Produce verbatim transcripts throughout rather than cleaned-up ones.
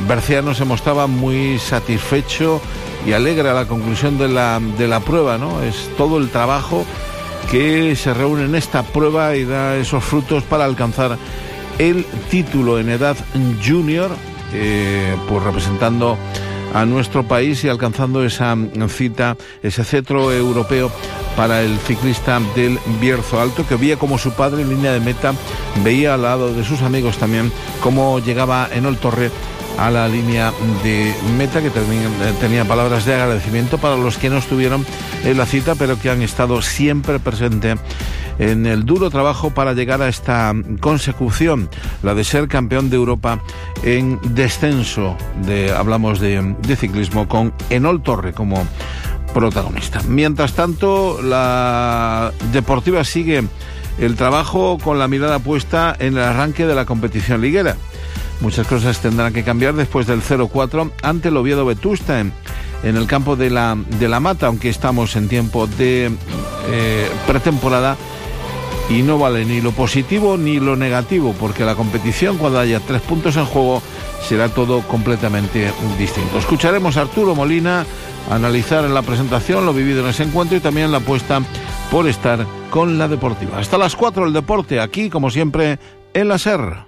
berciano se mostraba muy satisfecho y alegre a la conclusión de la, de la prueba, ¿no? Es todo el trabajo que se reúne en esta prueba y da esos frutos para alcanzar el título en edad junior, eh, pues representando a nuestro país y alcanzando esa cita, ese cetro europeo para el ciclista del Bierzo Alto, que veía como su padre en línea de meta, veía al lado de sus amigos también cómo llegaba Enol Torre a la línea de meta, que tenía palabras de agradecimiento para los que no estuvieron en la cita, pero que han estado siempre presentes en el duro trabajo para llegar a esta consecución, la de ser campeón de Europa en descenso. De, hablamos de, de ciclismo con Enol Torre como protagonista. Mientras tanto, la Deportiva sigue el trabajo con la mirada puesta en el arranque de la competición liguera. Muchas cosas tendrán que cambiar después del cero cuatro ante el Oviedo Vetusta en, en el campo de la, de la Mata, aunque estamos en tiempo de eh, pretemporada y no vale ni lo positivo ni lo negativo, porque la competición, cuando haya tres puntos en juego, será todo completamente distinto. Escucharemos a Arturo Molina analizar en la presentación lo vivido en ese encuentro y también la apuesta por estar con la Deportiva. Hasta las cuatro el deporte, aquí como siempre en la SER.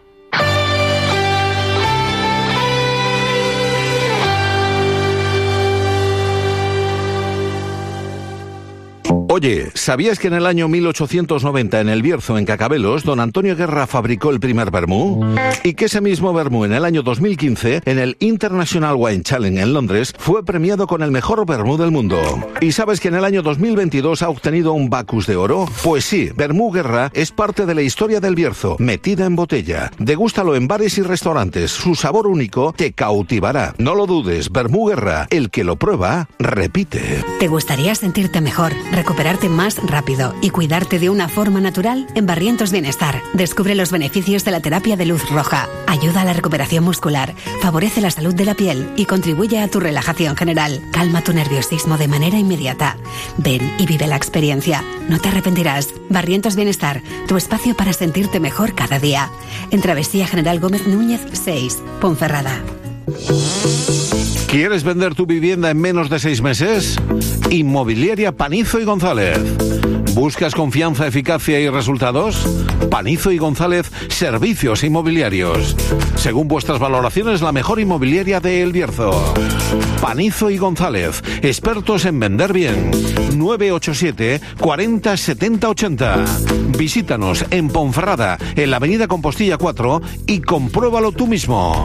Oye, ¿sabías que en el año mil ochocientos noventa en el Bierzo, en Cacabelos, don Antonio Guerra fabricó el primer vermú? Y que ese mismo vermú en el año dos mil quince, en el International Wine Challenge en Londres, fue premiado con el mejor vermú del mundo. ¿Y sabes que en el año dos mil veintidós ha obtenido un Bacus de oro? Pues sí, Vermú Guerra es parte de la historia del Bierzo, metida en botella. Degústalo en bares y restaurantes, su sabor único te cautivará. No lo dudes, Vermú Guerra, el que lo prueba, repite. ¿Te gustaría sentirte mejor, recuperarte más rápido y cuidarte de una forma natural? En Barrientos Bienestar, descubre los beneficios de la terapia de luz roja. Ayuda a la recuperación muscular, favorece la salud de la piel y contribuye a tu relajación general. Calma tu nerviosismo de manera inmediata. Ven y vive la experiencia. No te arrepentirás. Barrientos Bienestar, tu espacio para sentirte mejor cada día. En Travesía General Gómez Núñez seis, Ponferrada. ¿Quieres vender tu vivienda en menos de seis meses? Inmobiliaria Panizo y González. ¿Buscas confianza, eficacia y resultados? Panizo y González, servicios inmobiliarios. Según vuestras valoraciones, la mejor inmobiliaria de El Bierzo. Panizo y González, expertos en vender bien. nueve ocho siete, cuarenta, setenta, ochenta. Visítanos en Ponferrada, en la avenida Compostilla cuatro, y compruébalo tú mismo.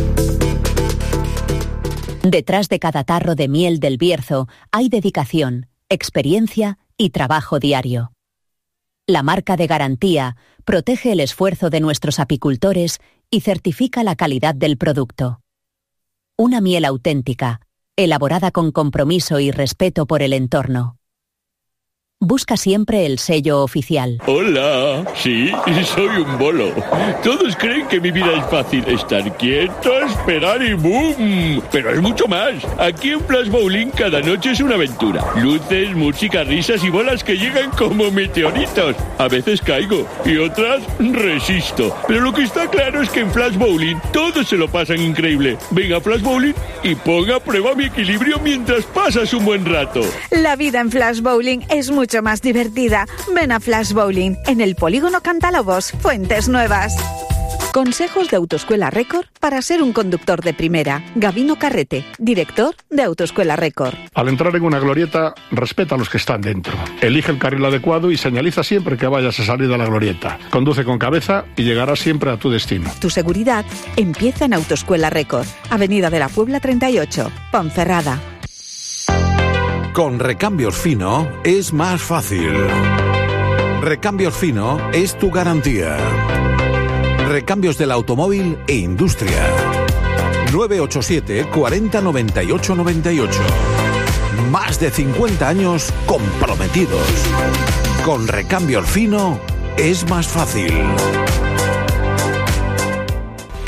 Detrás de cada tarro de miel del Bierzo hay dedicación, experiencia y trabajo diario. La marca de garantía protege el esfuerzo de nuestros apicultores y certifica la calidad del producto. Una miel auténtica, elaborada con compromiso y respeto por el entorno. Busca siempre el sello oficial. Hola, sí, soy un bolo. Todos creen que mi vida es fácil. Estar quieto, esperar y ¡boom! Pero es mucho más. Aquí en Flash Bowling cada noche es una aventura. Luces, música, risas y bolas que llegan como meteoritos. A veces caigo y otras resisto. Pero lo que está claro es que en Flash Bowling todos se lo pasan increíble. Venga a Flash Bowling y ponga a prueba mi equilibrio mientras pasas un buen rato. La vida en Flash Bowling es mucho más divertida. Ven a Flash Bowling en el Polígono Cantalobos, Fuentes Nuevas. Consejos de Autoescuela Récord para ser un conductor de primera. Gabino Carrete, director de Autoescuela Récord. Al entrar en una glorieta, respeta a los que están dentro. Elige el carril adecuado y señaliza siempre que vayas a salir de la glorieta. Conduce con cabeza y llegarás siempre a tu destino. Tu seguridad empieza en Autoescuela Récord, Avenida de la Puebla treinta y ocho, Ponferrada. Con Recambios Fino es más fácil. Recambios Fino es tu garantía. Recambios del automóvil e industria. nueve ocho siete, cuarenta, noventa y ocho, noventa y ocho. Más de cincuenta años comprometidos. Con Recambios Fino es más fácil.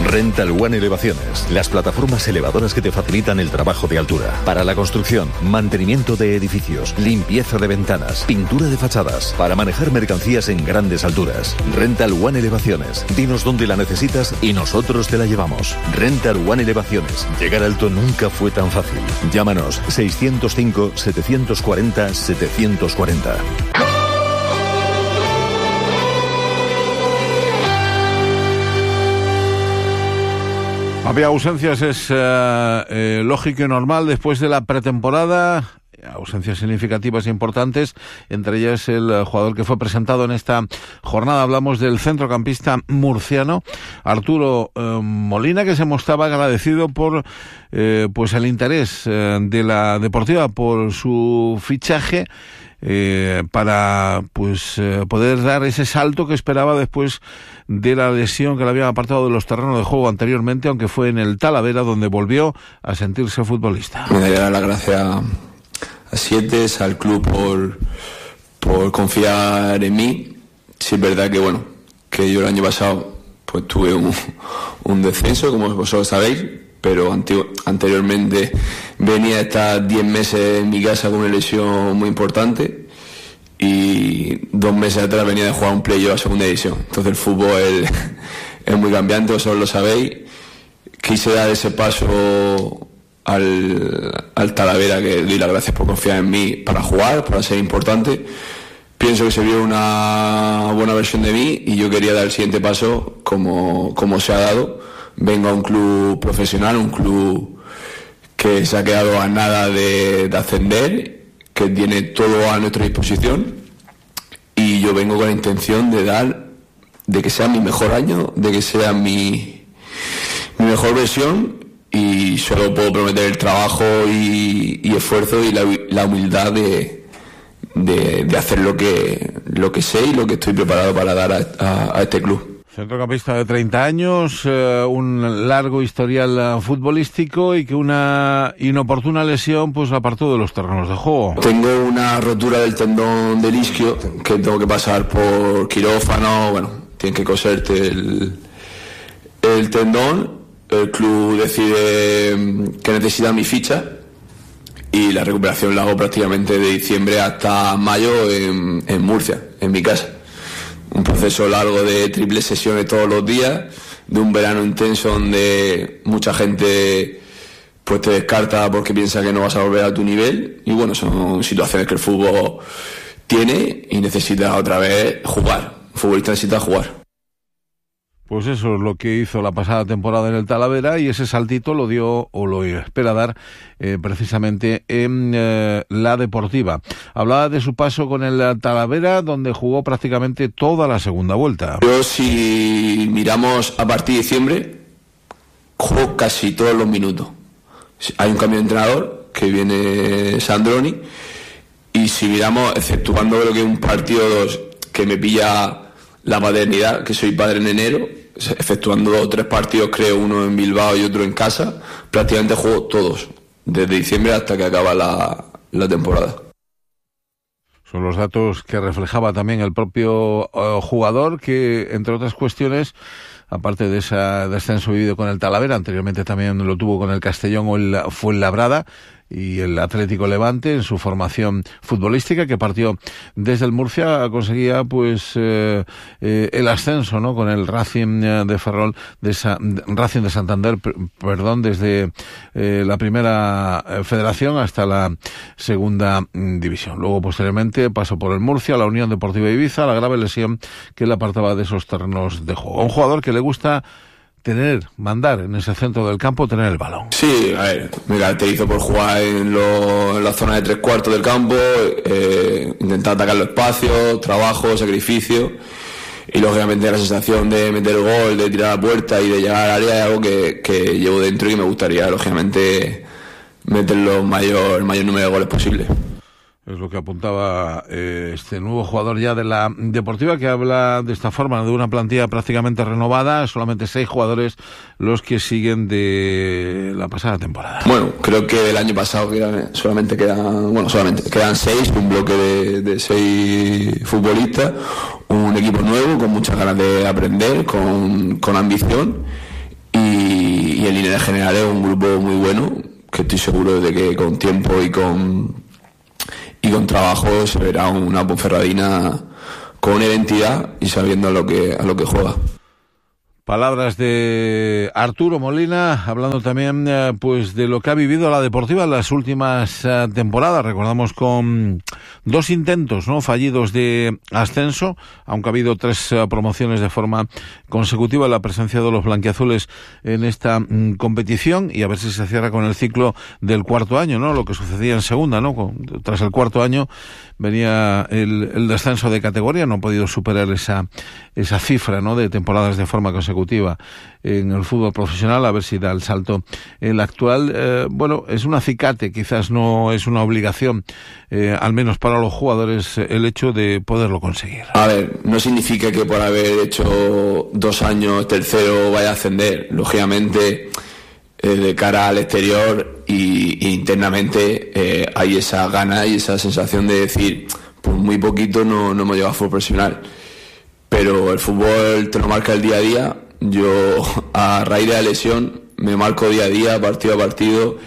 Rental One Elevaciones, las plataformas elevadoras que te facilitan el trabajo de altura. Para la construcción, mantenimiento de edificios, limpieza de ventanas, pintura de fachadas, para manejar mercancías en grandes alturas. Rental One Elevaciones. Dinos dónde la necesitas y nosotros te la llevamos. Rental One Elevaciones. Llegar alto nunca fue tan fácil. Llámanos seiscientos cinco, setecientos cuarenta, setecientos cuarenta. Había ausencias, es eh, eh, lógico y normal después de la pretemporada. Ausencias significativas e importantes, entre ellas el jugador que fue presentado en esta jornada. Hablamos del centrocampista murciano Arturo eh, Molina, que se mostraba agradecido por eh, pues el interés eh, de la Deportiva por su fichaje, eh, para pues eh, poder dar ese salto que esperaba después de la lesión que le habían apartado de los terrenos de juego anteriormente, aunque fue en el Talavera donde volvió a sentirse futbolista. Me daría las gracias a siete, al club por, por confiar en mí. Sí es verdad que bueno, que yo el año pasado pues tuve un, un descenso, como vosotros sabéis, pero antio, anteriormente venía a estar diez meses en mi casa con una lesión muy importante y dos meses atrás venía de jugar un playoff a segunda división. Entonces el fútbol es, es muy cambiante, vosotros lo sabéis. Quise dar ese paso Al, al Talavera, que doy las gracias por confiar en mí para jugar, para ser importante. Pienso que se vio una buena versión de mí y yo quería dar el siguiente paso como, como se ha dado. Vengo a un club profesional, un club que se ha quedado a nada de, de ascender, que tiene todo a nuestra disposición y yo vengo con la intención de dar, de que sea mi mejor año, de que sea mi, mi mejor versión. Y solo puedo prometer el trabajo y, y esfuerzo y la, la humildad de, de, de hacer lo que, lo que sé y lo que estoy preparado para dar a, a, a este club. Centrocampista de treinta años, eh, un largo historial uh, futbolístico y que una inoportuna lesión pues la apartó de los terrenos de juego. Tengo una rotura del tendón del isquio que tengo que pasar por quirófano, bueno, tienen que coserte el, el tendón. El club decide que necesita mi ficha y la recuperación la hago prácticamente de diciembre hasta mayo en, en Murcia, en mi casa. Un proceso largo de triples sesiones todos los días, de un verano intenso donde mucha gente pues te descarta porque piensa que no vas a volver a tu nivel y bueno, son situaciones que el fútbol tiene y necesita otra vez jugar. El futbolista necesita jugar. Pues eso es lo que hizo la pasada temporada en el Talavera y ese saltito lo dio o lo espera dar eh, precisamente en eh, la Deportiva. Hablaba de su paso con el Talavera, donde jugó prácticamente toda la segunda vuelta. Yo, si miramos a partir de diciembre, juego casi todos los minutos. Hay un cambio de entrenador, que viene Sandroni, y si miramos, exceptuando creo que un partido dos que me pilla la paternidad, que soy padre en enero, efectuando dos o tres partidos, creo, uno en Bilbao y otro en casa, prácticamente juego todos, desde diciembre hasta que acaba la, la temporada. Son los datos que reflejaba también el propio uh, jugador, que entre otras cuestiones, aparte de ese descenso vivido con el Talavera, anteriormente también lo tuvo con el Castellón o el Fuenlabrada y el Atlético Levante en su formación futbolística, que partió desde el Murcia, conseguía pues eh, eh, el ascenso, ¿no?, con el Racing de Ferrol, de Sa- Racing de Santander, p- perdón, desde eh, la primera federación hasta la segunda mm, división. Luego, posteriormente, pasó por el Murcia, la Unión Deportiva Ibiza, la grave lesión que le apartaba de esos terrenos de juego. Un jugador que le gusta tener, mandar en ese centro del campo, tener el balón. Sí, a ver, me caracterizo por jugar en, lo, en la zona de tres cuartos del campo, eh, intentar atacar los espacios, trabajo, sacrificio y lógicamente la sensación de meter el gol, de tirar a la puerta y de llegar al área es algo que, que llevo dentro y me gustaría lógicamente meterlo el mayor, el mayor número de goles posible. Es lo que apuntaba eh, este nuevo jugador ya de la Deportiva, que habla de esta forma, de una plantilla prácticamente renovada, solamente seis jugadores los que siguen de la pasada temporada. Bueno, creo que el año pasado quedan, solamente quedan, bueno, solamente quedan seis, un bloque de, de seis futbolistas, un equipo nuevo con muchas ganas de aprender, con, con ambición y, y en líneas generales es un grupo muy bueno, que estoy seguro de que con tiempo y con y con trabajo se verá una Ponferradina con una identidad y sabiendo a lo que a lo que juega. Palabras de Arturo Molina, hablando también eh, pues de lo que ha vivido la Deportiva en las últimas eh, temporadas. Recordamos con dos intentos no fallidos de ascenso, aunque ha habido tres eh, promociones de forma consecutiva, la presencia de los blanquiazules en esta mm, competición, y a ver si se cierra con el ciclo del cuarto año, no, lo que sucedía en segunda, no, con, tras el cuarto año venía el, el descenso de categoría, no ha podido superar esa esa cifra, no, de temporadas de forma consecutiva en el fútbol profesional, a ver si da el salto el actual. Eh, bueno, es un acicate, quizás no es una obligación, eh, al menos para los jugadores, el hecho de poderlo conseguir. A ver, no significa que por haber hecho dos años tercero vaya a ascender. Lógicamente, eh, de cara al exterior y, y internamente eh, hay esa gana y esa sensación de decir, por muy poquito no, no hemos llegado a fútbol profesional. Pero el fútbol te lo marca el día a día. Yo, a raíz de la lesión, me marco día a día, partido a partido,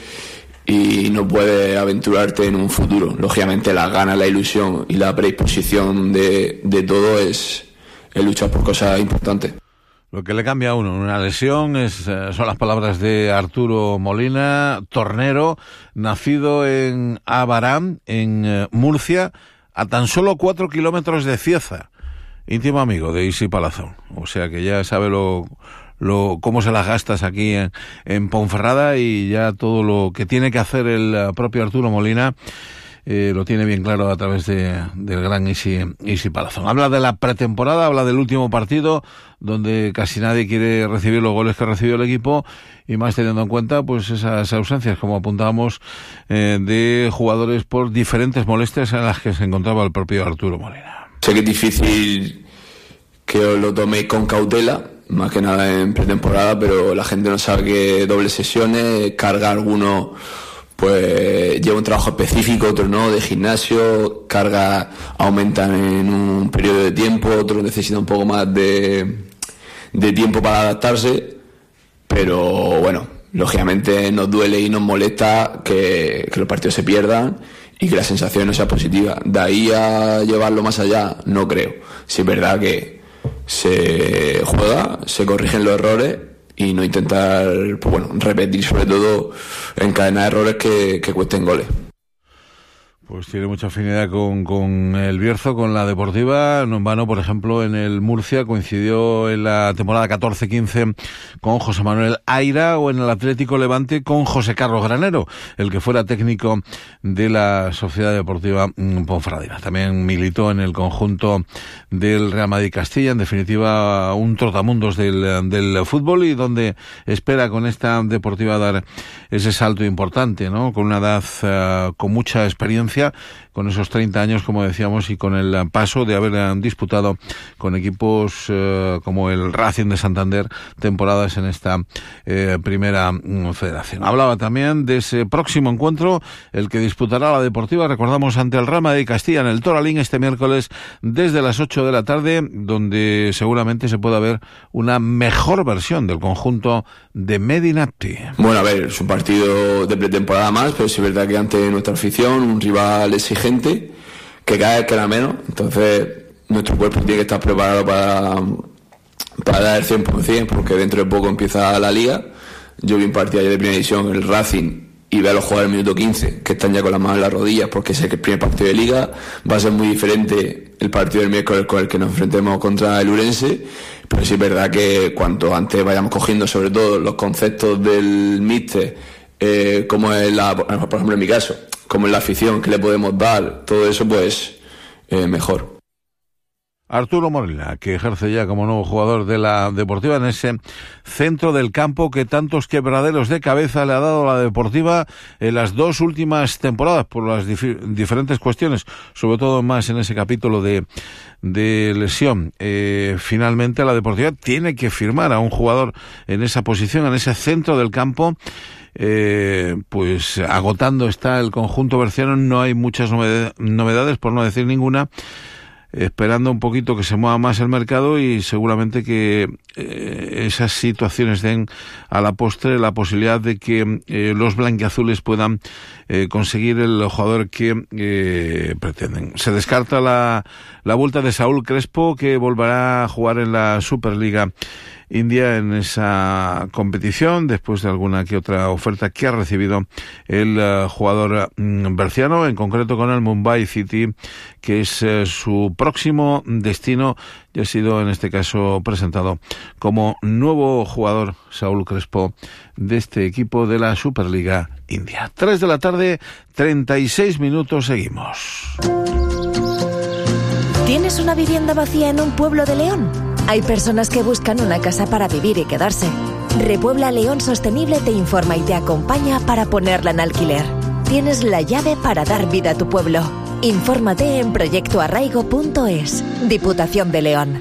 y no puedes aventurarte en un futuro. Lógicamente, la gana, la ilusión y la predisposición de, de todo es, es luchar por cosas importantes. Lo que le cambia a uno una lesión es, son las palabras de Arturo Molina, tornero, nacido en Abarán, en Murcia, a tan solo cuatro kilómetros de Cieza. Íntimo amigo de Isi Palazón, o sea que ya sabe lo, lo cómo se las gastas aquí en, en Ponferrada, y ya todo lo que tiene que hacer el propio Arturo Molina eh, lo tiene bien claro a través de, del gran Isi, Isi Palazón. Habla de la pretemporada, habla del último partido, donde casi nadie quiere recibir los goles que recibió el equipo, y más teniendo en cuenta pues esas ausencias, como apuntábamos, eh, de jugadores por diferentes molestias en las que se encontraba el propio Arturo Molina. Sé que es difícil que os lo toméis con cautela, más que nada en pretemporada, pero la gente no sabe que dobles sesiones, carga algunos, pues lleva un trabajo específico, otros no, de gimnasio, cargas aumentan en un periodo de tiempo, otros necesitan un poco más de, de tiempo para adaptarse, pero bueno, lógicamente nos duele y nos molesta que, que los partidos se pierdan y que la sensación no sea positiva. De ahí a llevarlo más allá, no creo. Si es verdad que se juega, se corrigen los errores y no intentar, pues bueno, repetir, sobre todo encadenar errores que, que cuesten goles. Pues tiene mucha afinidad con, con el Bierzo, con la Deportiva. No en vano, por ejemplo, en el Murcia coincidió en la temporada catorce quince con José Manuel Aira, o en el Atlético Levante con José Carlos Granero, el que fuera técnico de la Sociedad Deportiva Ponferradina. También militó en el conjunto del Real Madrid Castilla. En definitiva, un trotamundos del, del fútbol, y donde espera con esta Deportiva dar ese salto importante, ¿no? Con una edad uh, con mucha experiencia, con esos treinta años, como decíamos, y con el paso de haber disputado con equipos eh, como el Racing de Santander temporadas en esta eh, primera mm, federación. Hablaba también de ese próximo encuentro, el que disputará la Deportiva, recordamos, ante el Real Madrid Castilla en el Toralín este miércoles desde las ocho de la tarde, donde seguramente se pueda ver una mejor versión del conjunto de Medinacti. Bueno, a ver, es un partido de pretemporada más, pero sí es verdad que ante nuestra afición, un rival exigente, que cada vez queda menos, entonces nuestro cuerpo tiene que estar preparado para, para dar el cien por ciento, porque dentro de poco empieza la liga. Yo vi un partido ayer de primera división, el Racing, y veo a los jugadores del minuto quince, que están ya con las manos en las rodillas, porque sé que el primer partido de liga va a ser muy diferente el partido del miércoles con el que nos enfrentemos contra el Urense, pero sí es verdad que cuanto antes vayamos cogiendo sobre todo los conceptos del míster, eh, como es la, por ejemplo en mi caso, como es la afición que le podemos dar, todo eso, pues eh, mejor. Arturo Molina, que ejerce ya como nuevo jugador de la Deportiva en ese centro del campo que tantos quebraderos de cabeza le ha dado la Deportiva en las dos últimas temporadas por las dif- diferentes cuestiones, sobre todo más en ese capítulo de, de lesión. Eh, finalmente la Deportiva tiene que firmar a un jugador en esa posición, en ese centro del campo. Eh, pues agotando está el conjunto berciano, no hay muchas novedades, por no decir ninguna. esperando un poquito que se mueva más el mercado y seguramente que eh, esas situaciones den a la postre la posibilidad de que eh, los blanquiazules puedan eh, conseguir el jugador que eh, pretenden. Se descarta la, la vuelta de Saúl Crespo, que volverá a jugar en la Superliga India en esa competición después de alguna que otra oferta que ha recibido el uh, jugador um, berciano, en concreto con el Mumbai City, que es uh, su próximo destino, y ha sido en este caso presentado como nuevo jugador Saúl Crespo de este equipo de la Superliga India. Tres de la tarde, treinta y seis minutos, seguimos. ¿Tienes una vivienda vacía en un pueblo de León? Hay personas que buscan una casa para vivir y quedarse. Repuebla León Sostenible te informa y te acompaña para ponerla en alquiler. Tienes la llave para dar vida a tu pueblo. Infórmate en proyecto arraigo punto es. Diputación de León.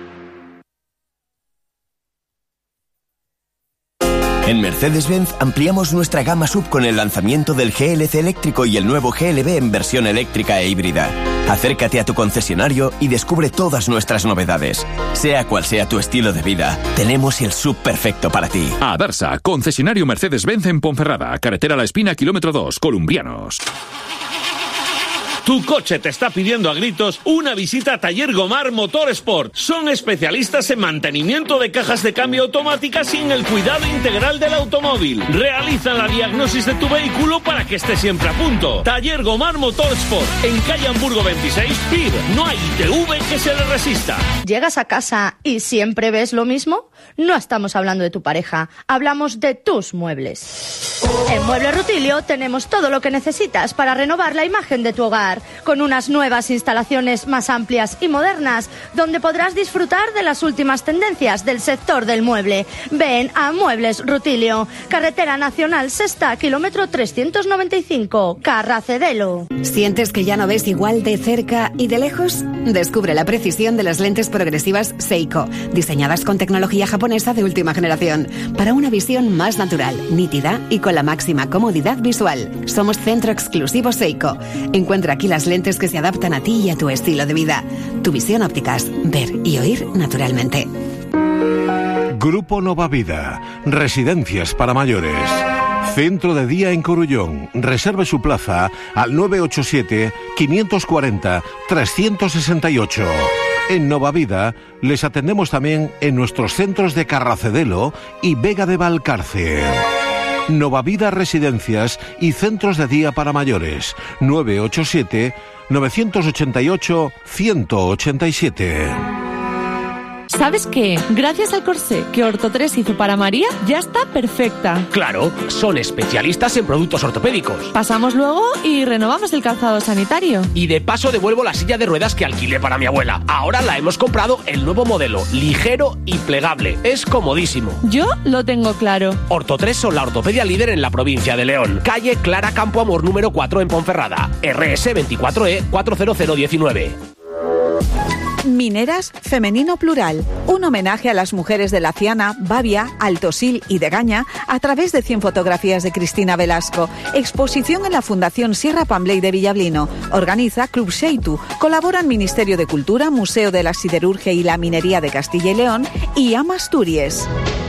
En Mercedes-Benz ampliamos nuestra gama sub con el lanzamiento del G L C eléctrico y el nuevo G L B en versión eléctrica e híbrida. Acércate a tu concesionario y descubre todas nuestras novedades. Sea cual sea tu estilo de vida, tenemos el sub perfecto para ti. Adarsa, concesionario Mercedes-Benz en Ponferrada, carretera La Espina, kilómetro dos, Columbianos. Tu coche te está pidiendo a gritos una visita a Taller Gomar Motorsport. Son especialistas en mantenimiento de cajas de cambio automáticas sin el cuidado integral del automóvil. Realizan la diagnosis de tu vehículo para que esté siempre a punto. Taller Gomar Motorsport, en calle Hamburgo veintiséis, P I B. No hay I T V que se le resista. ¿Llegas a casa y siempre ves lo mismo? No estamos hablando de tu pareja, hablamos de tus muebles. En Muebles Rutilio tenemos todo lo que necesitas para renovar la imagen de tu hogar, con unas nuevas instalaciones más amplias y modernas, donde podrás disfrutar de las últimas tendencias del sector del mueble. Ven a Muebles Rutilio, Carretera Nacional Sexta, kilómetro trescientos noventa y cinco, Carracedelo. ¿Sientes que ya no ves igual de cerca y de lejos? Descubre la precisión de las lentes progresivas Seiko, diseñadas con tecnología japonesa de última generación, para una visión más natural, nítida y con la máxima comodidad visual. Somos centro exclusivo Seiko. Encuentra aquí las lentes que se adaptan a ti y a tu estilo de vida. Tu visión ópticas, ver y oír naturalmente. Grupo Nova Vida, residencias para mayores. Centro de día en Corullón. Reserve su plaza al nueve ocho siete, quinientos cuarenta, trescientos sesenta y ocho. En Nova Vida les atendemos también en nuestros centros de Carracedelo y Vega de Valcarce. Nova Vida Residencias y Centros de Día para Mayores. nueve ocho siete, nueve ocho ocho, uno ocho siete. ¿Sabes qué? Gracias al corsé que Orto tres hizo para María, ya está perfecta. Claro, son especialistas en productos ortopédicos. Pasamos luego y renovamos el calzado sanitario. Y de paso devuelvo la silla de ruedas que alquilé para mi abuela. Ahora la hemos comprado el nuevo modelo, ligero y plegable. Es comodísimo. Yo lo tengo claro. Orto tres son la ortopedia líder en la provincia de León. Calle Clara Campo Amor número cuatro en Ponferrada. R S veinticuatro E cuatro cero cero diecinueve. Mineras Femenino Plural, un homenaje a las mujeres de La Ciana, Bavia, Altosil y Degaña a través de cien fotografías de Cristina Velasco. Exposición en la Fundación Sierra Pambley de Villablino. Organiza Club Xeitu. Colaboran Ministerio de Cultura, Museo de la Siderurgia y la Minería de Castilla y León y Amasturies.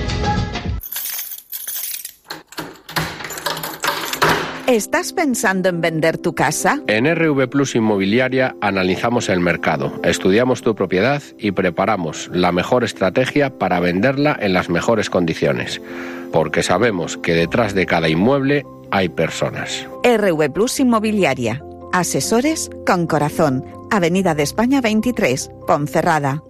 ¿Estás pensando en vender tu casa? En R V Plus Inmobiliaria analizamos el mercado, estudiamos tu propiedad y preparamos la mejor estrategia para venderla en las mejores condiciones, porque sabemos que detrás de cada inmueble hay personas. R V Plus Inmobiliaria. Asesores con corazón. Avenida de España veintitrés, Ponferrada.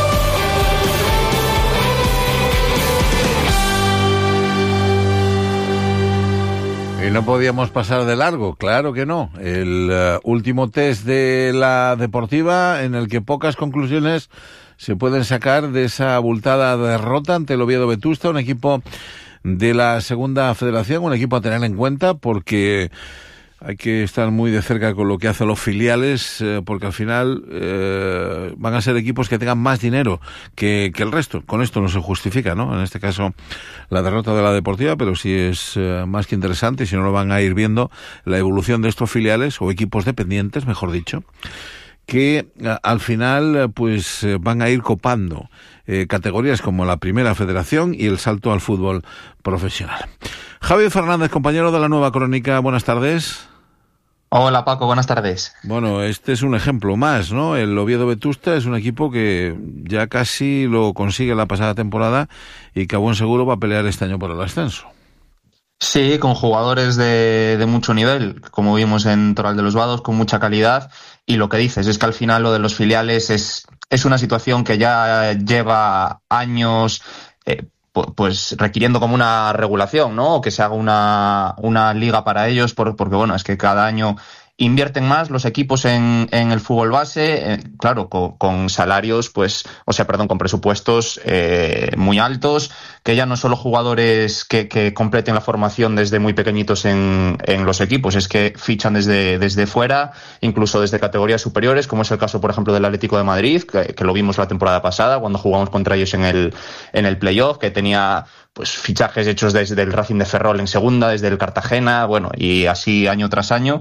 Y no podíamos pasar de largo, claro que no. El uh, último test de la deportiva en el que pocas conclusiones se pueden sacar de esa abultada derrota ante el Oviedo Vetusta, un equipo de la Segunda Federación, un equipo a tener en cuenta porque hay que estar muy de cerca con lo que hacen los filiales, eh, porque al final eh, van a ser equipos que tengan más dinero que, que el resto. Con esto no se justifica, ¿no? En este caso, la derrota de la Deportiva, pero sí es eh, más que interesante, si no lo van a ir viendo, la evolución de estos filiales, o equipos dependientes, mejor dicho, que al final pues van a ir copando eh, categorías como la Primera Federación y el salto al fútbol profesional. Javier Fernández, compañero de La Nueva Crónica, buenas tardes. Hola Paco, buenas tardes. Bueno, este es un ejemplo más, ¿no? El Oviedo Vetusta es un equipo que ya casi lo consigue la pasada temporada y que a buen seguro va a pelear este año por el ascenso. Sí, con jugadores de, de mucho nivel, como vimos en Toral de los Vados, con mucha calidad. Y lo que dices es que al final lo de los filiales es, es una situación que ya lleva años eh, pues requiriendo como una regulación, ¿no? O que se haga una, una liga para ellos, por, porque bueno, es que cada año invierten más los equipos en, en el fútbol base, eh, claro, con, con salarios, pues, o sea, perdón, con presupuestos eh, muy altos, que ya no solo jugadores que, que completen la formación desde muy pequeñitos en, en los equipos, es que fichan desde, desde fuera, incluso desde categorías superiores, como es el caso, por ejemplo, del Atlético de Madrid, que, que lo vimos la temporada pasada, cuando jugamos contra ellos en el, en el playoff, que tenía pues fichajes hechos desde el Racing de Ferrol en segunda, desde el Cartagena, bueno, y así año tras año.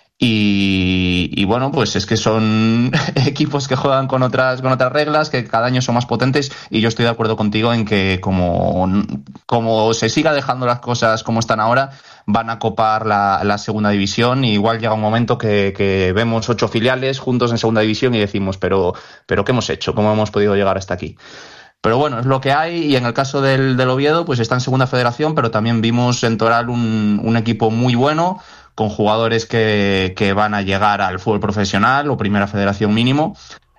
Y, y bueno, pues es que son equipos que juegan con otras con otras reglas, que cada año son más potentes, y yo estoy de acuerdo contigo en que como, como se siga dejando las cosas como están ahora, van a copar la, la segunda división, y igual llega un momento que, que vemos ocho filiales juntos en segunda división y decimos, pero, pero ¿qué hemos hecho? ¿Cómo hemos podido llegar hasta aquí? Pero bueno, es lo que hay, y en el caso del, del Oviedo, pues está en segunda federación, pero también vimos en Toral un, un equipo muy bueno, con jugadores que, que van a llegar al fútbol profesional o Primera Federación mínimo,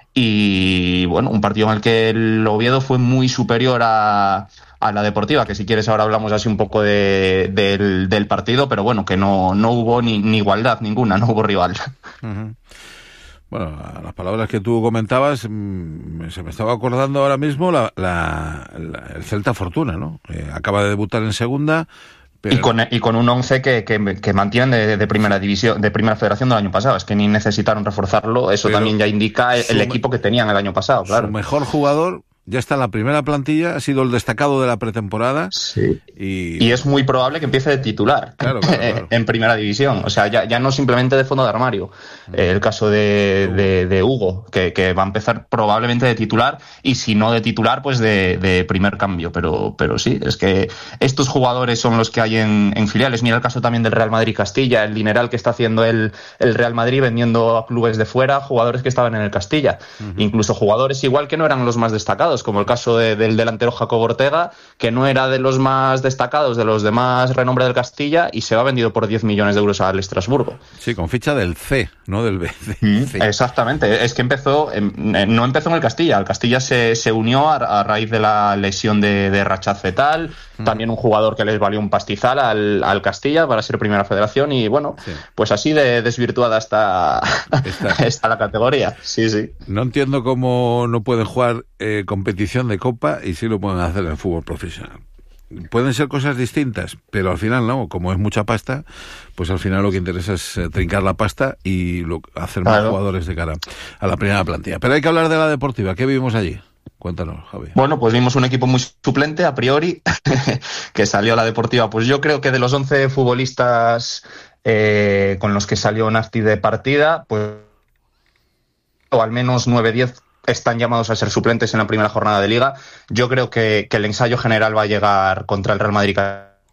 y bueno, un partido en el que el Oviedo fue muy superior a, a la Deportiva, que si quieres ahora hablamos así un poco de, del, del partido, pero bueno, que no, no hubo ni, ni igualdad ninguna, no hubo rival. Uh-huh. Bueno, a las palabras que tú comentabas, mmm, se me estaba acordando ahora mismo la, la, la, el Celta Fortuna, ¿no? Eh, acaba de debutar en segunda. Pero... Y, con, y con un once que, que, que mantienen de, de primera división, de primera federación del año pasado. Es que ni necesitaron reforzarlo. Eso pero también ya indica el, el equipo que tenían el año pasado, claro. Su mejor jugador ya está en la primera plantilla, ha sido el destacado de la pretemporada. Sí. Y, y es muy probable que empiece de titular claro, claro, claro. en primera división. O sea, ya, ya no simplemente de fondo de armario. Mm. Eh, el caso de, de, de Hugo, que, que va a empezar probablemente de titular, y si no de titular, pues de, de primer cambio. Pero, pero sí, es que estos jugadores son los que hay en, en filiales. Mira el caso también del Real Madrid Castilla, el dineral que está haciendo el, el Real Madrid vendiendo a clubes de fuera jugadores que estaban en el Castilla. Mm-hmm. Incluso jugadores igual que no eran los más destacados, como el caso de, del delantero Jacobo Ortega, que no era de los más destacados, de los de más renombre del Castilla, y se va vendido por diez millones de euros al Estrasburgo. Sí, con ficha del C, no del B. Mm, sí. Exactamente, es que empezó, no empezó en el Castilla, el Castilla se, se unió a, a raíz de la lesión de, de Rachad Fetal, mm. también un jugador que les valió un pastizal al, al Castilla para ser Primera Federación, y bueno, sí. pues así de desvirtuada está, está la categoría. Sí, sí. No entiendo cómo no pueden jugar eh, competición de Copa y sí lo pueden hacer en el fútbol profesional. Pueden ser cosas distintas, pero al final no, como es mucha pasta, pues al final lo que interesa es eh, trincar la pasta y lo, hacer más claro. jugadores de cara a la primera plantilla. Pero hay que hablar de la Deportiva. ¿Qué vimos allí? Cuéntanos, Javi. Bueno, pues vimos un equipo muy suplente a priori, que salió a la Deportiva. Pues yo creo que de los once futbolistas eh, con los que salió Nafti de partida, pues o al menos nueve diez están llamados a ser suplentes en la primera jornada de Liga. Yo creo que, que el ensayo general va a llegar contra el Real Madrid.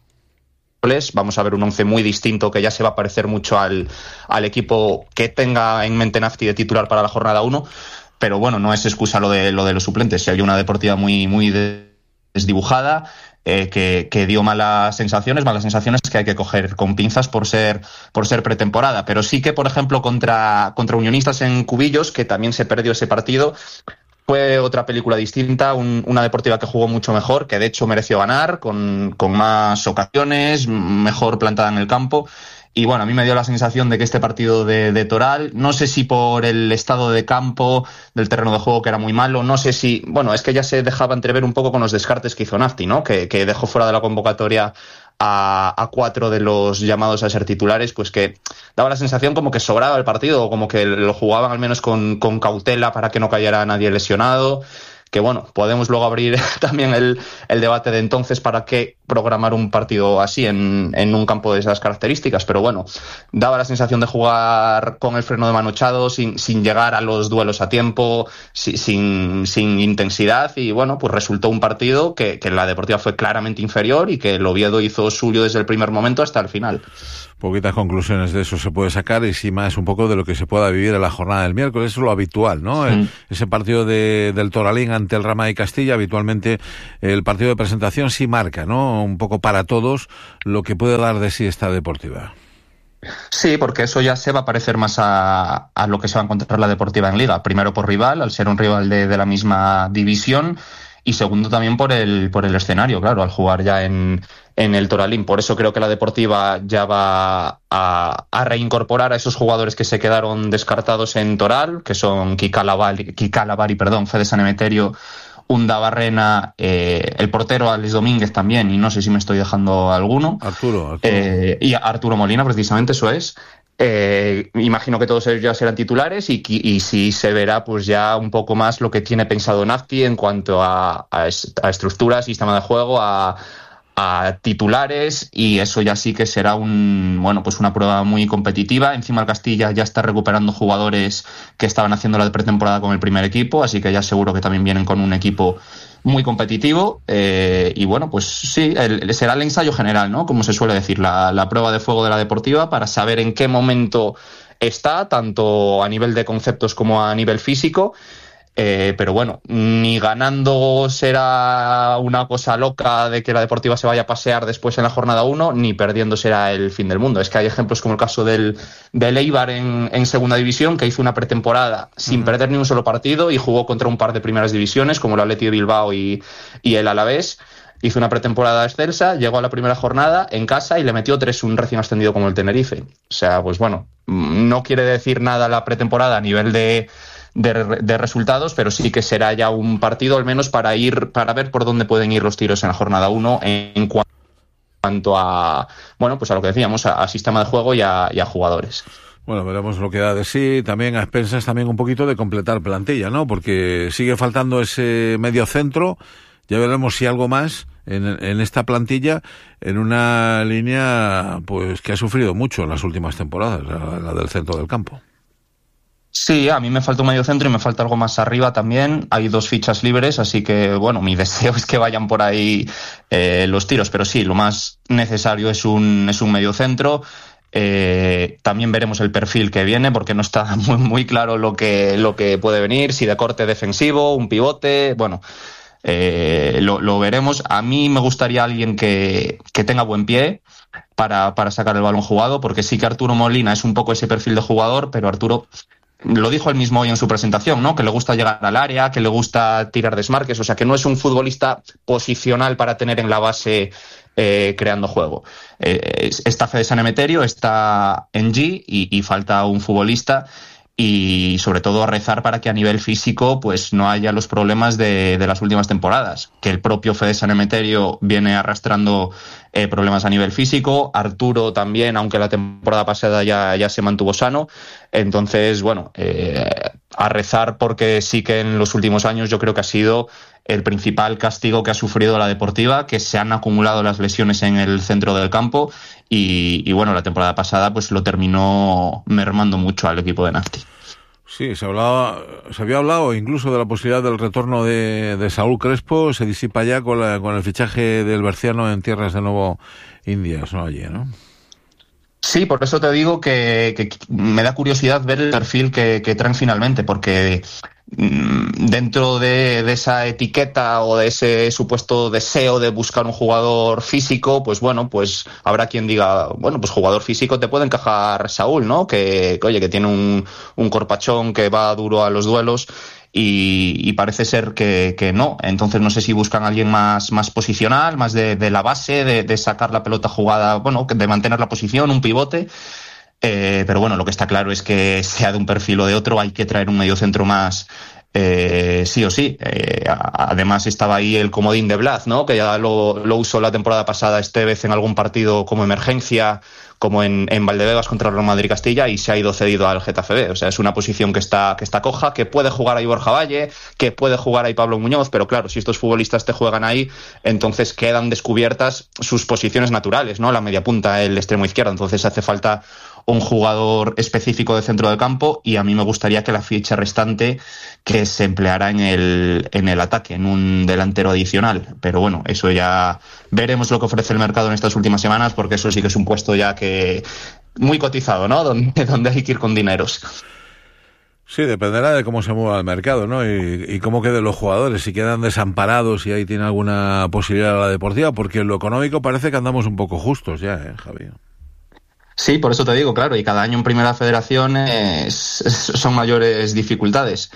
Vamos a ver un once muy distinto, que ya se va a parecer mucho al, al equipo que tenga en mente Nafti de titular para la jornada uno. Pero bueno, no es excusa lo de, lo de los suplentes. Si hay una Deportiva muy, muy desdibujada, eh, que, que dio malas sensaciones, malas sensaciones que hay que coger con pinzas por ser, por ser pretemporada. Pero sí que, por ejemplo, contra, contra Unionistas en Cubillos, que también se perdió ese partido, fue otra película distinta, un, una Deportiva que jugó mucho mejor, que de hecho mereció ganar, con, con más ocasiones, mejor plantada en el campo. Y bueno, a mí me dio la sensación de que este partido de, de Toral, no sé si por el estado de campo, del terreno de juego que era muy malo, no sé si, bueno, es que ya se dejaba entrever un poco con los descartes que hizo Nafti, ¿no? Que, que dejó fuera de la convocatoria a, a cuatro de los llamados a ser titulares, pues que daba la sensación como que sobraba el partido, o como que lo jugaban al menos con, con cautela para que no cayera nadie lesionado. Que bueno, podemos luego abrir también el, el debate de entonces para qué programar un partido así en, en un campo de esas características, pero bueno, daba la sensación de jugar con el freno de mano echado, sin, sin llegar a los duelos a tiempo, sin, sin, sin intensidad, y bueno, pues resultó un partido que, que la Deportiva fue claramente inferior y que el Oviedo hizo suyo desde el primer momento hasta el final. Poquitas conclusiones de eso se puede sacar, y sí más un poco de lo que se pueda vivir en la jornada del miércoles. Eso es lo habitual, ¿no? Sí. El, ese partido de, del Toralín ante el Rama de Castilla, habitualmente el partido de presentación sí marca, ¿no? Un poco para todos lo que puede dar de sí esta Deportiva. Sí, porque eso ya se va a parecer más a, a lo que se va a encontrar la Deportiva en Liga. Primero por rival, al ser un rival de, de la misma división, y segundo también por el por el escenario, claro, al jugar ya en, en el Toralín. Por eso creo que la Deportiva ya va a, a reincorporar a esos jugadores que se quedaron descartados en Toral, que son Kika Lavari, Kika Lavari, perdón, Fede San Emeterio, Unda Barrena, eh, el portero Alex Domínguez también, y no sé si me estoy dejando alguno. Arturo. Arturo. Eh, y Arturo Molina, precisamente, eso es. Eh, imagino que todos ellos ya serán titulares, y, y sí se verá pues ya un poco más lo que tiene pensado Nafti en cuanto a, a, a estructura, sistema de juego, a, a titulares, y eso ya sí que será un bueno pues una prueba muy competitiva. Encima el Castilla ya está recuperando jugadores que estaban haciendo la pretemporada con el primer equipo, así que ya seguro que también vienen con un equipo muy competitivo, eh, y bueno, pues sí, el, será el ensayo general, ¿no? Como se suele decir, la, la prueba de fuego de la Deportiva, para saber en qué momento está, tanto a nivel de conceptos como a nivel físico. Eh, pero bueno, ni ganando será una cosa loca de que la Deportiva se vaya a pasear después en la jornada uno, ni perdiendo será el fin del mundo. Es que hay ejemplos como el caso del, del Eibar en, en segunda división, que hizo una pretemporada sin uh-huh. perder ni un solo partido, y jugó contra un par de primeras divisiones como el Athletic de Bilbao y, y el Alavés. Hizo una pretemporada excelsa, llegó a la primera jornada en casa y le metió tres un recién ascendido como el Tenerife. O sea, pues bueno, no quiere decir nada la pretemporada a nivel de De, de resultados, pero sí que será ya un partido al menos para ir para ver por dónde pueden ir los tiros en la jornada uno en, en cuanto a bueno pues a lo que decíamos, a, a sistema de juego y a, y a jugadores. Bueno, veremos lo que da de sí, también a expensas también un poquito de completar plantilla, ¿no? Porque sigue faltando ese medio centro. Ya veremos si algo más en, en esta plantilla, en una línea pues que ha sufrido mucho en las últimas temporadas, la, la del centro del campo. Sí, a mí me falta un medio centro y me falta algo más arriba también. Hay dos fichas libres, así que bueno, mi deseo es que vayan por ahí eh, los tiros, pero sí, lo más necesario es un es un medio centro. Eh, también veremos el perfil que viene, porque no está muy muy claro lo que lo que puede venir, si de corte defensivo, un pivote, bueno, eh, lo, lo veremos. A mí me gustaría alguien que, que tenga buen pie para, para sacar el balón jugado, porque sí que Arturo Molina es un poco ese perfil de jugador, pero Arturo lo dijo él mismo hoy en su presentación, ¿no? Que le gusta llegar al área, que le gusta tirar desmarques, o sea que no es un futbolista posicional para tener en la base eh, creando juego. Eh, está Fede San Emeterio, está en G y, y falta un futbolista, y sobre todo a rezar para que a nivel físico pues no haya los problemas de, de las últimas temporadas, que el propio Fede San Emeterio viene arrastrando eh, problemas a nivel físico, Arturo también, aunque la temporada pasada ya, ya se mantuvo sano. Entonces, bueno, eh, a rezar, porque sí que en los últimos años yo creo que ha sido el principal castigo que ha sufrido la Deportiva, que se han acumulado las lesiones en el centro del campo, y, y bueno, la temporada pasada pues lo terminó mermando mucho al equipo de Nafti. Sí, se hablaba, se había hablado incluso de la posibilidad del retorno de, de Saúl Crespo. Se disipa ya con, la, con el fichaje del Berciano en tierras de Nuevo Indias, ¿no? Allí, ¿no? Sí, por eso te digo que, que me da curiosidad ver el perfil que, que traen finalmente, porque dentro de, de esa etiqueta o de ese supuesto deseo de buscar un jugador físico, pues bueno, pues habrá quien diga, bueno, pues jugador físico te puede encajar Saúl, ¿no? Que, que oye, que tiene un, un corpachón, que va duro a los duelos. Y, y parece ser que, que no. Entonces no sé si buscan a alguien más, más posicional, más de, de la base, de, de sacar la pelota jugada, bueno, de mantener la posición, un pivote. Eh, pero bueno, lo que está claro es que sea de un perfil o de otro, hay que traer un mediocentro más, Eh, sí o sí. Eh, además estaba ahí el comodín de Blas, ¿no? Que ya lo, lo usó la temporada pasada Estevez en algún partido como emergencia, como en, en Valdebebas contra el Real Madrid Castilla, y se ha ido cedido al Getafe B. O sea, es una posición que está, que está coja, que puede jugar ahí Borja Valle, que puede jugar ahí Pablo Muñoz, pero claro, si estos futbolistas te juegan ahí, entonces quedan descubiertas sus posiciones naturales, ¿no? La media punta, el extremo izquierdo. Entonces hace falta un jugador específico de centro del campo, y a mí me gustaría que la ficha restante que se empleara en el, en el ataque, en un delantero adicional. Pero bueno, eso ya veremos lo que ofrece el mercado en estas últimas semanas, porque eso sí que es un puesto ya que muy cotizado, ¿no? Donde, donde hay que ir con dineros. Sí, dependerá de cómo se mueva el mercado, ¿no? Y, y cómo queden los jugadores, si quedan desamparados y ahí tiene alguna posibilidad a la deportiva, porque en lo económico parece que andamos un poco justos ya, ¿eh, Javier? Sí, por eso te digo, claro, y cada año en Primera Federación es, es, son mayores dificultades.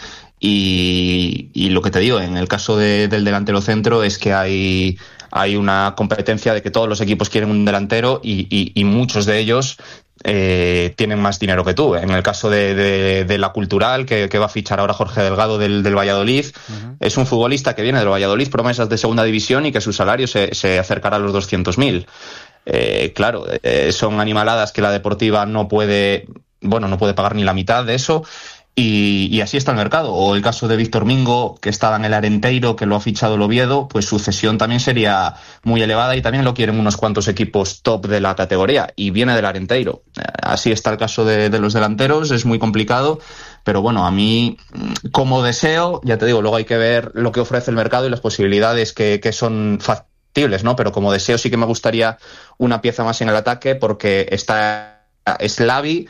Y, y lo que te digo, en el caso de, del delantero centro es que hay, hay una competencia de que todos los equipos quieren un delantero y, y, y muchos de ellos eh, tienen más dinero que tú. En el caso de, de, de la Cultural, que, que va a fichar ahora Jorge Delgado del, del Valladolid, uh-huh. Es un futbolista que viene del Valladolid, promesas de segunda división, y que su salario se, se acercará a los doscientos mil. Eh, claro, eh, son animaladas que la Deportiva no puede, bueno, no puede pagar ni la mitad de eso, y, y así está el mercado. O el caso de Víctor Mingo, que estaba en el Arenteiro, que lo ha fichado el Oviedo, pues su cesión también sería muy elevada, y también lo quieren unos cuantos equipos top de la categoría, y viene del Arenteiro. Así está el caso de, de los delanteros, es muy complicado. Pero bueno, a mí, como deseo, ya te digo, luego hay que ver lo que ofrece el mercado y las posibilidades que, que son factibles, ¿no? Pero como deseo sí que me gustaría una pieza más en el ataque, porque está Slavi,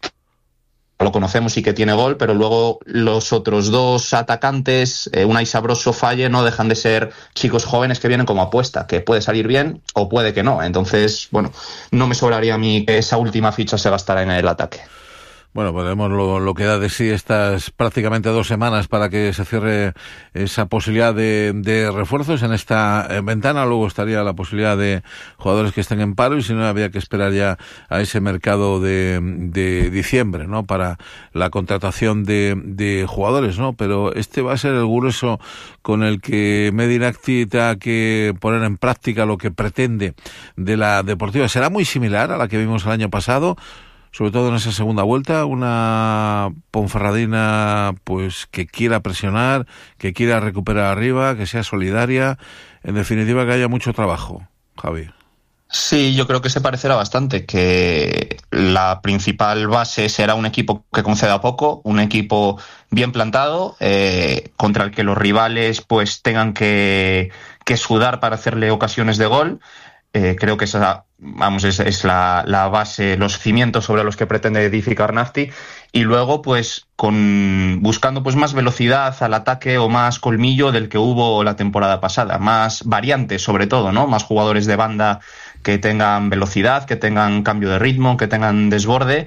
lo conocemos y que tiene gol, pero luego los otros dos atacantes, eh, Unai Sabroso, Falle, no dejan de ser chicos jóvenes que vienen como apuesta, que puede salir bien o puede que no. Entonces, bueno, no me sobraría a mí que esa última ficha se gastara en el ataque. Bueno, veremos lo, lo que da de sí estas prácticamente dos semanas para que se cierre esa posibilidad de, de refuerzos en esta ventana. Luego estaría la posibilidad de jugadores que estén en paro, y si no, había que esperar ya a ese mercado de, de diciembre, ¿no? Para la contratación de, de jugadores, ¿no? Pero este va a ser el grueso con el que Medinacti tenga que poner en práctica lo que pretende de la Deportiva. Será muy similar a la que vimos el año pasado, sobre todo en esa segunda vuelta, una Ponferradina pues que quiera presionar, que quiera recuperar arriba, que sea solidaria, en definitiva que haya mucho trabajo, Javi. Sí, yo creo que se parecerá bastante, que la principal base será un equipo que conceda poco, un equipo bien plantado, eh, contra el que los rivales pues tengan que, que sudar para hacerle ocasiones de gol. Eh, creo que esa, vamos, es, es la, la base, los cimientos sobre los que pretende edificar Nafti, y luego pues con buscando pues más velocidad al ataque o más colmillo del que hubo la temporada pasada, más variantes sobre todo, ¿no? Más jugadores de banda que tengan velocidad, que tengan cambio de ritmo, que tengan desborde.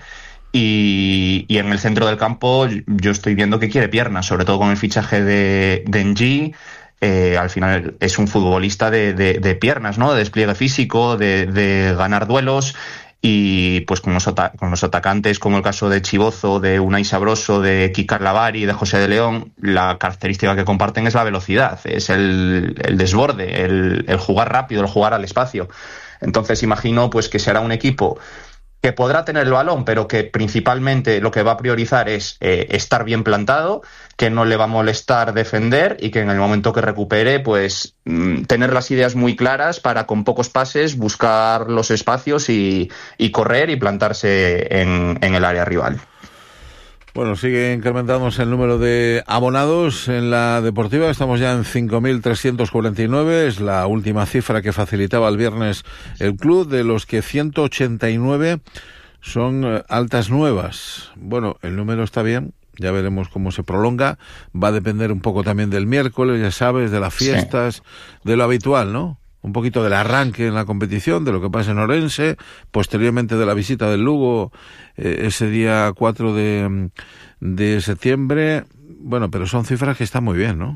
Y, y en el centro del campo yo estoy viendo que quiere piernas, sobre todo con el fichaje de, de Ng. Eh, al final es un futbolista de, de, de piernas, ¿no? De despliegue físico, de, de ganar duelos, y pues con los, con los atacantes, como el caso de Chibozo, de Unai Sabroso, de Kikar Lavari, de José de León, la característica que comparten es la velocidad, es el, el desborde, el, el jugar rápido, el jugar al espacio. Entonces imagino pues que será un equipo que podrá tener el balón, pero que principalmente lo que va a priorizar es eh, estar bien plantado, que no le va a molestar defender, y que en el momento que recupere, pues mmm, tener las ideas muy claras para con pocos pases buscar los espacios y, y correr y plantarse en, en el área rival. Bueno, sigue incrementándose el número de abonados en la Deportiva. Estamos ya en cinco mil trescientos cuarenta y nueve. Es la última cifra que facilitaba el viernes el club, de los que ciento ochenta y nueve son altas nuevas. Bueno, el número está bien. Ya veremos cómo se prolonga. Va a depender un poco también del miércoles, ya sabes, de las fiestas, sí, de lo habitual, ¿no? Un poquito del arranque en la competición, de lo que pasa en Orense, posteriormente de la visita del Lugo eh, ese día cuatro de, de septiembre. Bueno, pero son cifras que están muy bien, ¿no?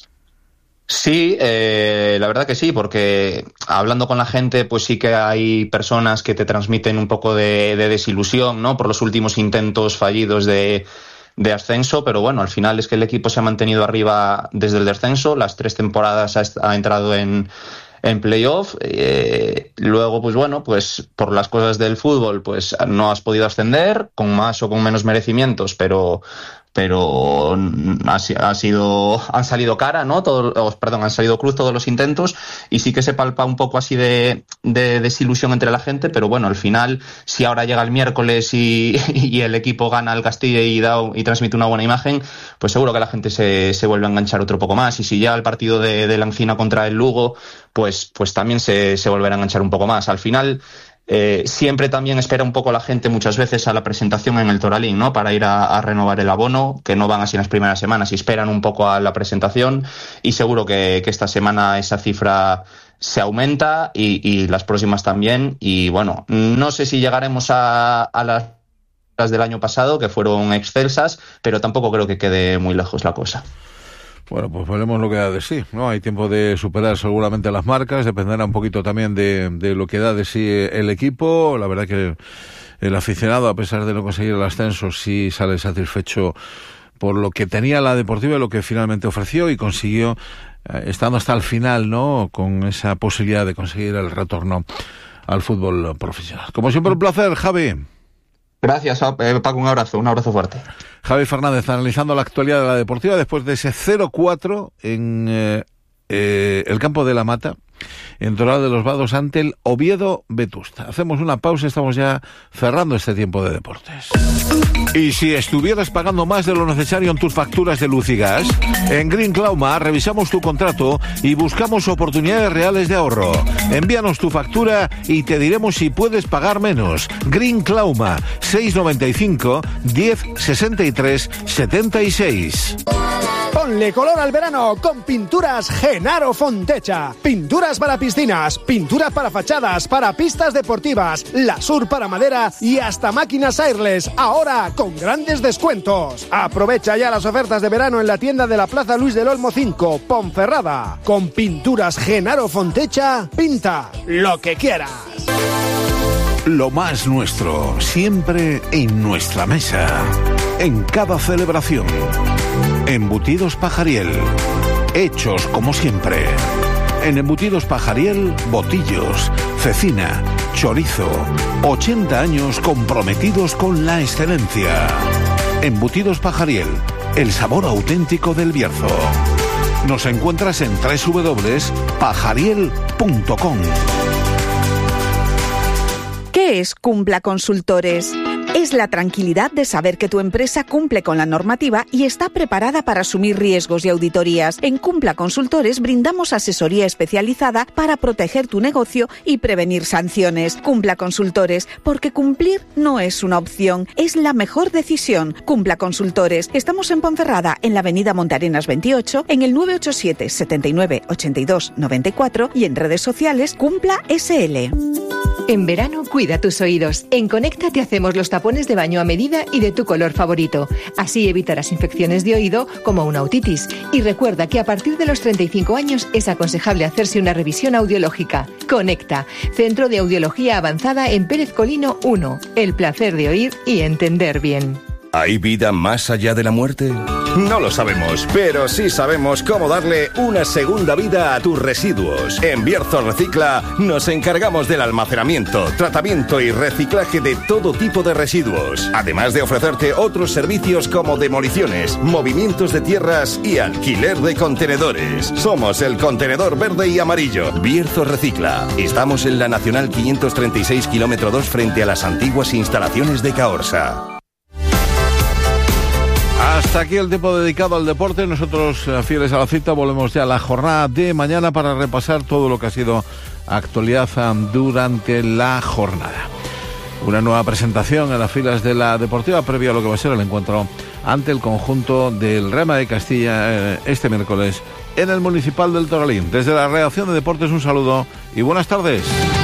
Sí, eh, la verdad que sí, porque hablando con la gente, pues sí que hay personas que te transmiten un poco de, de desilusión, ¿no? Por los últimos intentos fallidos de de ascenso, pero bueno, al final es que el equipo se ha mantenido arriba desde el descenso, las tres temporadas ha, ha entrado en, en playoff, eh, luego pues bueno, pues por las cosas del fútbol pues no has podido ascender, con más o con menos merecimientos, pero pero ha, ha sido han salido cara, ¿no? Todos, perdón, han salido cruz todos los intentos, y sí que se palpa un poco así de, de desilusión entre la gente, pero bueno, al final, si ahora llega el miércoles y, y el equipo gana al Castilla y da y transmite una buena imagen, pues seguro que la gente se, se vuelve a enganchar otro poco más, y si ya el partido de, de la Encina contra el Lugo, pues, pues también se, se volverá a enganchar un poco más. Al final, Eh, siempre también espera un poco la gente muchas veces a la presentación en el Toralín, ¿no? Para ir a, a renovar el abono, que no van así en las primeras semanas y esperan un poco a la presentación, y seguro que, que esta semana esa cifra se aumenta y, y las próximas también, y bueno, no sé si llegaremos a, a las del año pasado, que fueron excelsas, pero tampoco creo que quede muy lejos la cosa. Bueno, pues veremos lo que da de sí, ¿no? Hay tiempo de superar seguramente las marcas, dependerá un poquito también de, de lo que da de sí el equipo. La verdad que el aficionado, a pesar de no conseguir el ascenso, sí sale satisfecho por lo que tenía la Deportiva y lo que finalmente ofreció y consiguió, eh, estando hasta el final, ¿no? Con esa posibilidad de conseguir el retorno al fútbol profesional. Como siempre, un placer, Javi. Gracias, Paco, un abrazo, un abrazo fuerte. Javi Fernández analizando la actualidad de la Deportiva después de ese cero cuatro en eh, eh, el campo de la Mata, en Toral de los Vados, ante el Oviedo Vetusta. Hacemos una pausa, estamos ya cerrando este tiempo de deportes. Y si estuvieras pagando más de lo necesario en tus facturas de luz y gas, en Green Clauma revisamos tu contrato y buscamos oportunidades reales de ahorro. Envíanos tu factura y te diremos si puedes pagar menos. Green Clauma, seis noventa y cinco, diez sesenta y tres, setenta y seis. Ponle color al verano con Pinturas Genaro Fontecha. Pinturas para piscinas, pinturas para fachadas, para pistas deportivas, Lasur para madera y hasta máquinas airless, ahora con grandes descuentos. Aprovecha ya las ofertas de verano en la tienda de la Plaza Luis del Olmo cinco, Ponferrada. Con Pinturas Genaro Fontecha, pinta lo que quieras. Lo más nuestro, siempre en nuestra mesa, en cada celebración. Embutidos Pajariel, hechos como siempre. En Embutidos Pajariel, botillos, cecina, chorizo, ochenta años comprometidos con la excelencia. Embutidos Pajariel, el sabor auténtico del Bierzo. Nos encuentras en doble u doble u doble u punto pajariel punto com. ¿Qué es Cumpla Consultores? Es la tranquilidad de saber que tu empresa cumple con la normativa y está preparada para asumir riesgos y auditorías. En Cumpla Consultores brindamos asesoría especializada para proteger tu negocio y prevenir sanciones. Cumpla Consultores, porque cumplir no es una opción, es la mejor decisión. Cumpla Consultores. Estamos en Ponferrada, en la avenida Montearenas veintiocho, en el nueve ocho siete, setenta y nueve, ochenta y dos, noventa y cuatro y en redes sociales Cumpla S L. En verano, cuida tus oídos. En Conecta te hacemos los tapones de baño a medida y de tu color favorito. Así evitarás infecciones de oído como una otitis. Y recuerda que a partir de los treinta y cinco años es aconsejable hacerse una revisión audiológica. Conecta, Centro de Audiología Avanzada en Pérez Colino uno. El placer de oír y entender bien. ¿Hay vida más allá de la muerte? No lo sabemos, pero sí sabemos cómo darle una segunda vida a tus residuos. En Bierzo Recicla nos encargamos del almacenamiento, tratamiento y reciclaje de todo tipo de residuos, además de ofrecerte otros servicios como demoliciones, movimientos de tierras y alquiler de contenedores. Somos el contenedor verde y amarillo. Bierzo Recicla. Estamos en la Nacional quinientos treinta y seis, kilómetro dos, frente a las antiguas instalaciones de Caorsa. Hasta aquí el tiempo dedicado al deporte. Nosotros, fieles a la cita, volvemos ya a la jornada de mañana para repasar todo lo que ha sido actualidad durante la jornada. Una nueva presentación en las filas de la Deportiva previo a lo que va a ser el encuentro ante el conjunto del Real Madrid de Castilla este miércoles en el Municipal del Toralín. Desde la redacción de Deportes, un saludo y buenas tardes.